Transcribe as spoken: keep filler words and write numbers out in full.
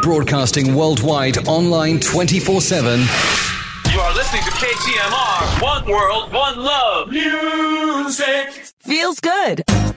Broadcasting worldwide, online twenty-four seven. You are listening to K T M R. One world, one love. Music. Feels good.